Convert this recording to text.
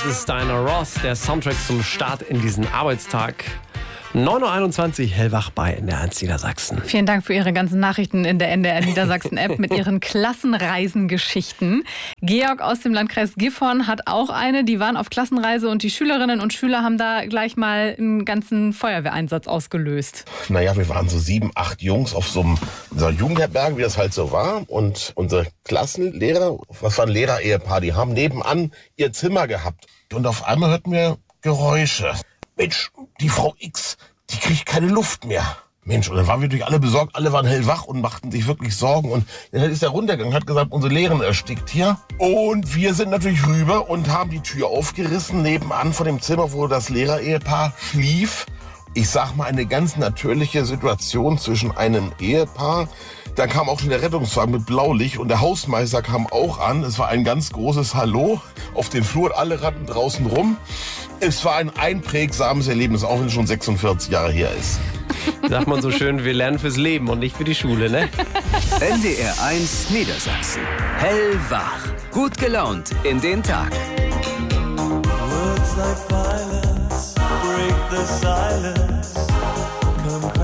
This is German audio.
ist Diana Ross, der Soundtrack zum Start in diesen Arbeitstag. 9.21 Uhr, hellwach bei NDR 1 Niedersachsen. Vielen Dank für Ihre ganzen Nachrichten in der NDR Niedersachsen-App mit Ihren Klassenreisengeschichten. Georg aus dem Landkreis Gifhorn hat auch eine. Die waren auf Klassenreise und die Schülerinnen und Schüler haben da gleich mal einen ganzen Feuerwehreinsatz ausgelöst. Naja, wir waren so 7, 8 Jungs auf so einer Jugendherberge, wie das halt so war. Und unsere Klassenlehrer, was war ein Lehrer-Ehepaar, die haben nebenan ihr Zimmer gehabt. Und auf einmal hörten wir Geräusche. Mensch, die Frau X, die kriegt keine Luft mehr. Mensch, und dann waren wir natürlich alle besorgt, alle waren hellwach und machten sich wirklich Sorgen. Und dann ist er runtergegangen, hat gesagt, unsere Lehrerin erstickt hier. Und wir sind natürlich rüber und haben die Tür aufgerissen, nebenan von dem Zimmer, wo das Lehrer-Ehepaar schlief. Ich sag mal, eine ganz natürliche Situation zwischen einem Ehepaar. Dann kam auch schon der Rettungswagen mit Blaulicht und der Hausmeister kam auch an. Es war ein ganz großes Hallo auf dem Flur und alle rannten draußen rum. Es war ein einprägsames Erlebnis, auch wenn es schon 46 Jahre her ist. Sagt man so schön, wir lernen fürs Leben und nicht für die Schule, ne? NDR 1 Niedersachsen. Hellwach. Gut gelaunt in den Tag.